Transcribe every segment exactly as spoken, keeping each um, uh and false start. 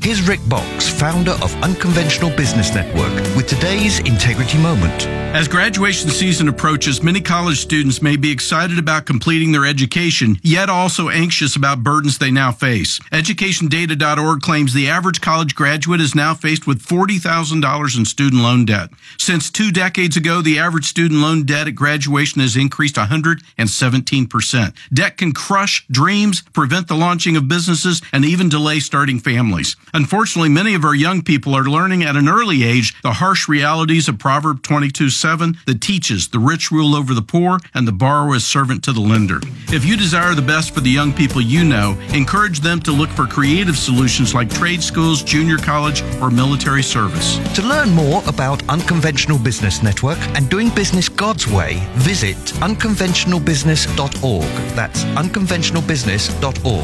Here's Rick Box, founder of Unconventional Business Network, with today's Integrity Moment. As graduation season approaches, many college students may be excited about completing their education, yet also anxious about burdens they now face. education data dot org claims the average college graduate is now faced with forty thousand dollars in student loan debt. Since two decades ago, the average student loan debt at graduation has increased one hundred seventeen percent. Debt can crush dreams, prevent the launching of businesses, and even delay starting families. Unfortunately, many of our young people are learning at an early age the harsh realities of Proverbs twenty-two seven that teaches the rich rule over the poor and the borrower is servant to the lender. If you desire the best for the young people you know, encourage them to look for creative solutions like trade schools, junior college, or military service. To learn more about Unconventional Business Network and doing business God's way, visit unconventional business dot org. That's unconventional business dot org.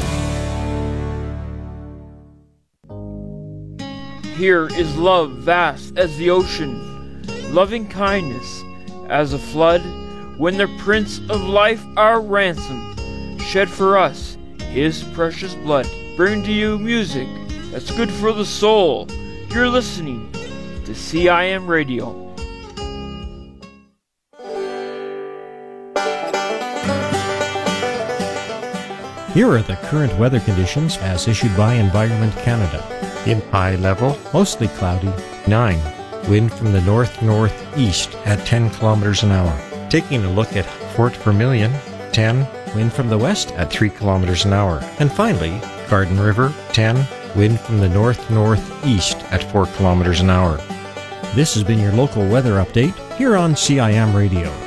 Here is love vast as the ocean, loving kindness as a flood, when the Prince of Life, our ransom, shed for us his precious blood. Bring to you music that's good for the soul. You're listening to C I M Radio. Here are the current weather conditions as issued by Environment Canada. In high level, Mostly cloudy. nine. Wind from the north-northeast at ten kilometers an hour. Taking a look at Fort Vermilion, ten. Wind from the west. At three kilometers an hour. And finally, Garden River, ten. Wind from the north-northeast at four kilometers an hour. this has been your local weather update here on C I M Radio.